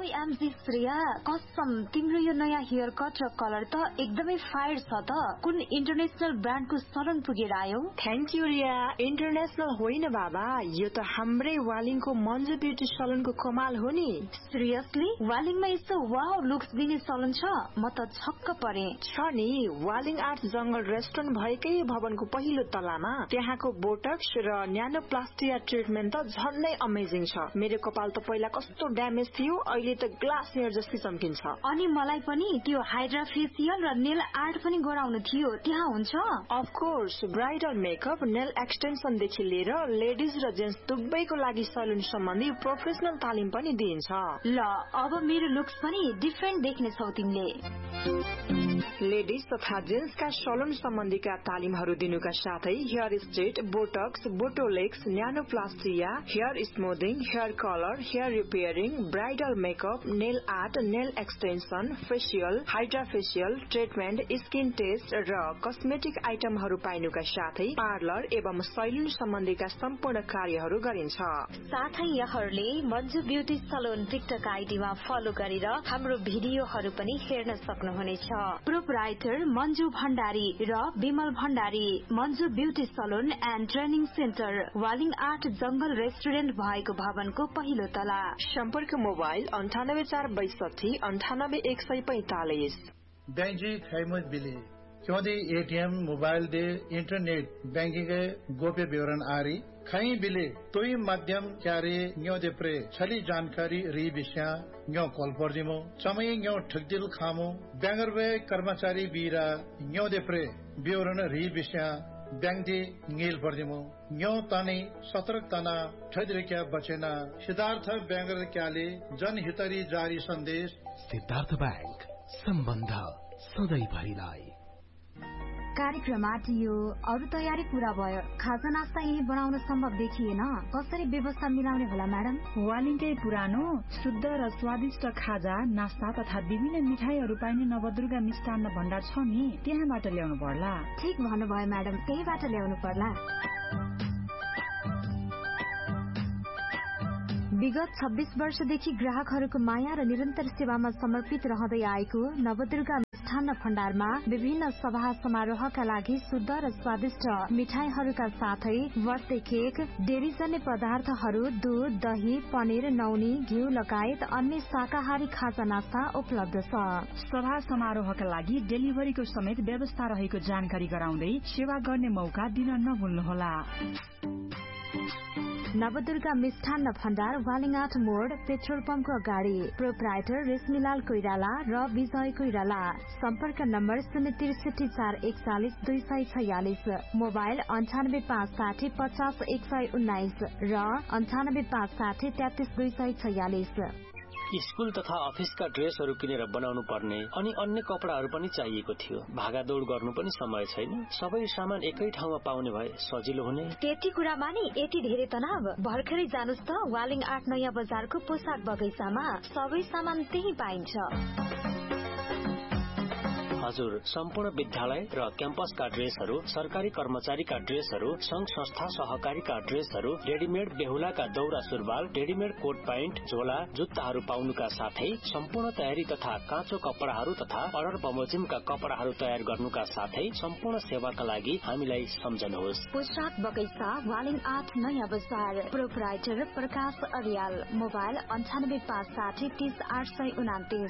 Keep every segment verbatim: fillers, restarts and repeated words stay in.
OMG Shreya, कसम तिम्रो यो नयाँ हेयर कट र कलर त एकदमै फायर छ त। कुन इन्टरनेशनल ब्रान्डको सलन पुगेर आयो? Thank you Riya. इन्टरनेशनल होइन बाबा, यो त हाम्रै वालिङको मन्जु ब्युटी सलनको कमाल हो नि। सिरियसली? वालिङमा यस्तो वाउ लुक्स दिने सलन छ? म त छक्क परे। छ नि, वालिङ आर्ट जंगल रेस्टुरेन्ट भएकै भवनको पहिलो तलामा। त्यहाँको बोटक्स र न्यानोप्लास्टिया ट्रिटमेन्ट त झन्नै अमेजिङ छ। मेरो कपाल त पहिला कस्तो ड्यामेज थियो, अहिले त ग्लास हेयर जस्तै चम्किन्छ। अनि मलाई पनि त्यो हाइड्रा फेसियल र नेल आर्ट पनि गराउनु थियो, त्यहाँ हुन्छ? Of course, bridal makeup, nail extension देखि लिएर लेडिज र जेन्ट्स दुवैको लागि सलुन सम्बन्धी प्रोफेसनल तालिम पनि दिइन्छ। ल, अब मेरो लुक्स पनि डिफरेन्ट देख्ने छौ तिमीले। लेडिज तथा जेन्ट्सका सलुन सम्बन्धीका तालिमहरू दिनुका साथै hair straight, Botox, बोटोलेक्स, न्यानोप्लास्टिया, hair स्मुथिङ, hair colour, hair repairing, bridal makeup, nail art, nail extension, facial, hydra facial treatment, skin test र कस्मेटिक आइटमहरू पाइनुका साथै पार्लर एवं सैलुन सम्बन्धीका सम्पूर्ण कार्यहरू गरिन्छ। साथै यहाँहरूले Manju beauty salon TikTok आइडीमा follow गरेर हाम्रो भिडियोहरू पनि हेर्न सक्नुहुनेछ। प्रोपराइटर मन्जु भण्डारी र Bimal Bhandari, Manju beauty salon and training centre, Waling art जंगल रेस्टुरेन्ट भएको भवनको पहिलो तला। सम्पर्क मोबाइल अन्ठानब्बे चार बैसठी अन्ठानब्बे एक सय पैंतालिस। बैंजी खैमत बिली क्योंकि ATM mobile they internet banking के गोप्य विवरण आरी खई बिले तोई माध्यम क्यारे न्यो दे प्रे छली जानकारी री विषय न्यो कॉल पर दिमो समय न्यो ठगदिल खामो बैंगरवे कर्मचारी बीरा न्यो दे प्रे विवरण री विषय बैंक दे ङेल पर दिमो न्यो ताने सतर्क तना ठदरिक्या बचेना सिद्धार्थ बैंगर क्याले जनहितरी जारी सन्देश। सिद्धार्थ बैंक, सम्बन्ध सधैँ भरिलाई। कार्यक्रम आटियो, अरू तयारी पूरा भयो, खाजा नास्ता यही बनाउन सम्भव देखिएन, कसरी व्यवस्था मिलाउने होला म्याडम? वालिङकै पुरानो शुद्ध र स्वादिष्ट खाजा नास्ता तथा विभिन्न मिठाईहरू पाइने नवदुर्गा मिष्टान्न भण्डार छ नि, त्यहाँबाट ल्याउनु पर्ला। ठीक भन्नुभयो म्याडम, त्यहीबाट ल्याउनु पर्ला। विगत छब्बीस वर्षदेखि ग्राहकहरूको माया र निरन्तर सेवामा समर्पित रहँदै आएको नवदुर्गा मिष्टान्न भण्डारमा विभिन्न सभा समारोहका लागि शुद्ध र स्वादिष्ट मिठाईहरूका साथै बर्थडे केक, डेरीजन्य पदार्थहरू, दूध, दही, पनिर, नौनी, घिउ लगायत अन्य शाकाहारी खाजा नास्ता उपलब्ध छ। सभा समारोहका लागि डेलिभरीको समेत व्यवस्था रहेको जानकारी गराउँदै सेवा गर्ने मौका दिन नभुल्नुहोला। नवदुर्गा मिष्टान्न भण्डार, वालिङाट मोड, पेट्रोल पम्पको अगाडि। प्रोपराइटर रेशमीलाल कोइराला र विजय कोइराला। सम्पर्क नम्बर शून्य त्रिसठी चार एकचालिस दुई सय छयालिस, मोबाइल अन्ठानब्बे पाँच साठी पचास एक सय उन्नाइस र अन्ठानब्बे पाँच साठी तेत्तीस दुई सय छयालिस। स्कूल तथा अफिसका ड्रेसहरू किनेर बनाउनु पर्ने अनि अन्य कपडाहरू पनि चाहिएको थियो। भागादौड़ गर्नु पनि समय छैन, सबै सामान एकै ठाउँमा पाउने भए सजिलो हुने। त्यति कुरामा नि यति धेरै तनाव? भर्खरै जानुस् त वालिङ आर्ट नयाँ बजारको पोसाक बगैँचामा, सबै सामान त्यही पाइन्छ। हजुर, सम्पूर्ण विद्यालय र क्याम्पसका ड्रेसहरू, सरकारी कर्मचारीका ड्रेसहरू, संघ संस्था सहकारीका ड्रेसहरू, रेडिमेड बेहुलाका दौरा सुरुवाल, रेडिमेड कोट प्यान्ट, झोला, जुत्ताहरू पाउनुका साथै सम्पूर्ण तयारी तथा काँचो कपडाहरू तथा अर्डर बमोजिमका कपडाहरू तयार गर्नुका साथै सम्पूर्ण सेवाका लागि हामीलाई सम्झनुहोस्। पोसाक बगैँचा, वालिङ आर्ट नयाँ बजार। प्रोपराइटर प्रकाश अरियाल, मोबाइल अन्ठानब्बे पाँच साठी तीस आठ सय उनातिस।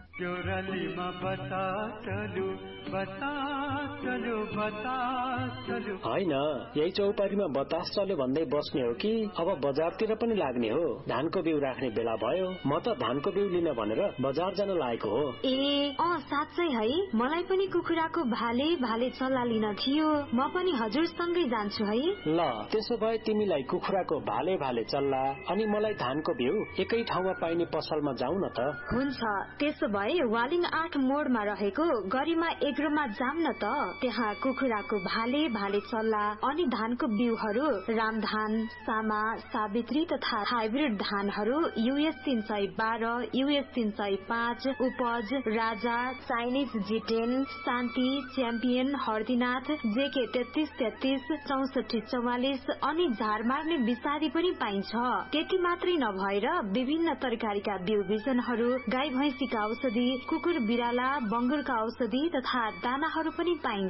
होइन, यही चौपारीमा बतास चल्यो भन्दै बस्ने हो कि अब बजारतिर पनि लाग्ने हो? धानको बिउ राख्ने बेला भयो, म त धानको बिउ लिन भनेर बजार जान लागेको हो। ए अँ साँच्चै है, मलाई पनि कुखुराको भाले भाले चल्ला लिन थियो, म पनि हजुरसँगै जान्छु है। ल त्यसो भए तिमीलाई कुखुराको भाले भाले चल्ला अनि मलाई धानको बिउ एकै ठाउँमा पाइने पसलमा जाउँ न त। हुन्छ, त्यसो भए वालिङ आर्ट मोडमा रहेको गरिमा एग्रोमा जाम न त। त्यहाँ कुखुराको भाले भाले चल्ला अनि धानको बिउहरू रामधान, सामा, सावित्री तथा हाइब्रिड धानहरू यूएस तीन सय बाह्र, यूएस तीन सय पाँच, उपज, राजा, चाइनिज जिटेन, शान्ति, च्याम्पियन, हर्दीनाथ, जेके तेत्तीस तेत्तीस, चौसठी चौवालिस अनि झार मार्ने विषादी पनि पाइन्छ। त्यति मात्रै नभएर विभिन्न तरकारीका बिउ बिजनहरू, गाई भैंसीका औषधि, कुकुर बिराला, बंगुरका औषधि तथा दानाहरू पनि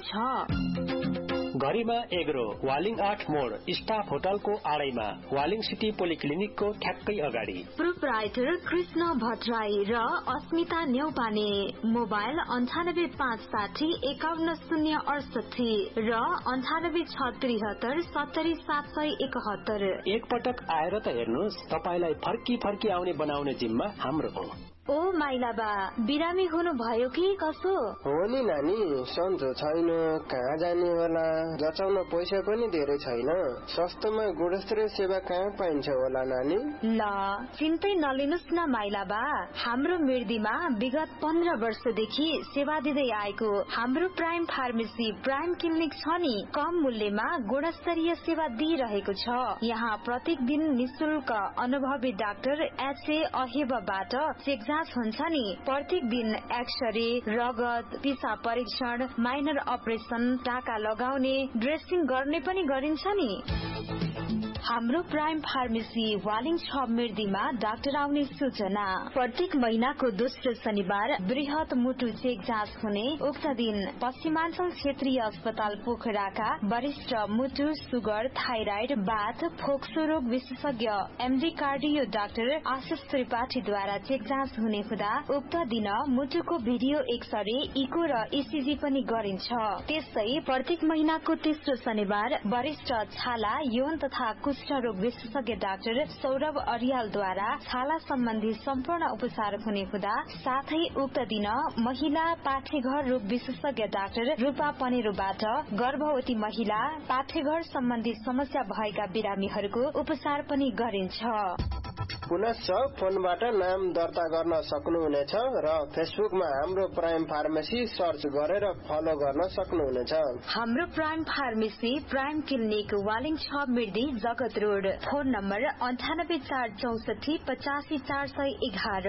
पाइन्छ। गरिमा एग्रो वालिङ आठ मोड स्टाफ होटलको आडैमा वालिङ सिटी पोलिक्लिनिकको ठ्याक्कै अगाडि। प्रोप्राइटर कृष्ण भट्टराई र अस्मिता न्यौपाने। मोबाइल अन्ठानब्बे पाँच साठी एकाउन्न शून्य अडसठी र अन्ठानब्बे छ त्रिहत्तर सत्तरी सात सय एकहत्तर। एकपटक आएर त हेर्नुहोस्, तपाईलाई फर्की फर्की आउने बनाउने जिम्मा हाम्रो हो। ओ माइलाबा, बिरामी हुनु भयो कि कसो? हो नि नानी, सन्चो छैन, कहाँ जाने होला, जचाउन पैसा पनि धेरै छैन। सस्तोमा गुणस्तरीय सेवा कहाँ पाइन्छ होला नानी? ल चिन्तै नलिनुस् न माइलाबा, हाम्रो मिर्दीमा विगत पन्ध्र वर्षदेखि सेवा दिँदै आएको हाम्रो प्राइम फार्मेसी प्राइम क्लिनिक छ नि, कम मूल्यमा गुणस्तरीय सेवा दिइरहेको छ। यहाँ प्रत्येक दिन निशुल्क अनुभवी डाक्टर एचए अहेबबाट चेक हुन्छ नि। प्रत्येक दिन एक्सरे, रगत, पिसाब परीक्षण, माइनर अपरेसन, टाका लगाउने, ड्रेसिङ गर्ने पनि गरिन्छ नि। हाम्रो प्राइम फार्मेसी वालिङ छ मिर्दीमा डाक्टर आउने सूचना। प्रत्येक महिनाको दोस्रो शनिबार बृहत मुटु चेक जाँच हुने। उक्त दिन पश्चिमाञ्चल क्षेत्रीय अस्पताल पोखराका वरिष्ठ मुटु, सुगर, थाइराइड, बाथ, फोक्सो रोग विशेषज्ञ एमडी कार्डियो डाक्टर आशिष त्रिपाठीद्वारा चेक जाँच हुने हुँदा उक्त दिन मुटुको भिडियो एक्सरे, इको र इसिजी पनि गरिन्छ। त्यसै प्रत्येक महिनाको तेस्रो शनिबार वरिष्ठ छाला, यौन तथा कुष्ठरोग विशेषज्ञ डाक्टर सौरभ अरियालद्वारा छाला सम्बन्धी सम्पूर्ण उपचार हुने हुँदा साथै उक्त दिन महिला पाठेघर रोग विशेषज्ञ डाक्टर रूपा पनेरोबाट गर्भवती महिला, पाठेघर सम्बन्धी समस्या भएका बिरामीहरूको उपचार पनि गरिन्छ। पुनश्च फोनबाट नाम दर्ता गर्न सक्नुहुनेछ र फेसबुकमा हाम्रो प्राइम फार्मेसी सर्च गरेर फलो गर्न सक्नुहुनेछ। हाम्रो prime pharmacy prime clinic Waling छ मिर्दी जगत रोड। फोन नम्बर अन्ठानब्बे चार चौसठी पचासी चार सय एघार।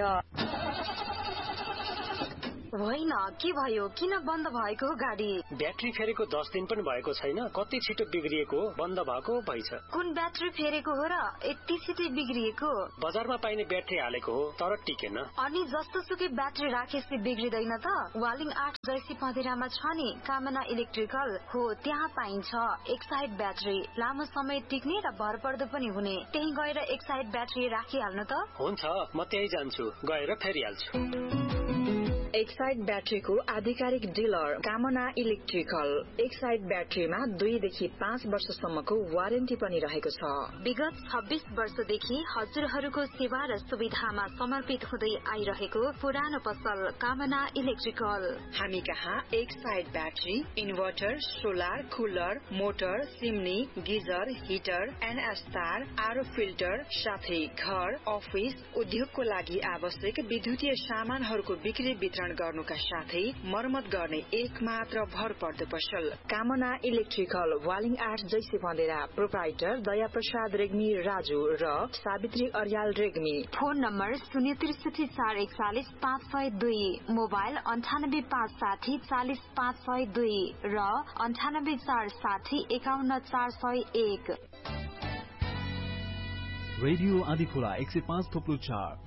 होइन, के भयो? किन बन्द भएको गाडी? ब्याट्री फेरेको दस दिन पनि भएको छैन, कति छिटो बिग्रिएको, बन्द भएको भइछ। कुन ब्याट्री फेरेको हो र यति छिटो बिग्रिएको? बजारमा पाइने ब्याट्री हालेको हो तर टिकेन। अनि जस्तो सुकै ब्याट्री राखेपछि बिग्रिदैन त? वालिङ आठ जैसी पँधेरामा छ नि कामना इलेक्ट्रिकल हो, त्यहाँ पाइन्छ एक साइड ब्याट्री, लामो समय टिक्ने र भरपर्दो पनि हुने। त्यही गएर एक साइड ब्याट्री राखिहाल्नु त। हुन्छ, म त्यही जान्छु, गएर फेरिहाल्छु। एक्साइड ब्याट्रीको आधिकारिक डिलर कामना इलेक्ट्रिकल। एक्साइड ब्याट्रीमा दुईदेखि पाँच वर्षसम्मको वारेन्टी पनि रहेको छ। विगत छब्बीस वर्षदेखि हजुरहरूको सेवा र सुविधामा समर्पित हुँदै आइरहेको पुरानो पसल कामना इलेक्ट्रिकल। हामी कहाँ Exide battery, inverter, solar, cooler, motor, सिमनी, geyser, heater, NS तार, आरो फिल्टर, साथै घर, अफिस, उद्योगको लागि आवश्यक विद्युतीय सामानहरूको बिक्री वितरण गर्नुका साथै मर्मत गर्ने एक मात्र भरपर्दो पसल कामना इलेक्ट्रिकल वालिङ आठ जैसे पँधेरा। प्रोप्राइटर दया प्रसाद रेग्मी राजू र सावित्री अर्याल रेग्मी। फोन नम्बर शून्य त्रिसठी चार एकचालिस पाँच सय दुई, मोबाइल अन्ठानब्बे पाँच साठी चालिस पाँच सय दुई र अन्ठानब्बे चार साठी एकाउन्न चार सय एक। रेडियो आदिखोला एक सय पाँच थोप्लो चार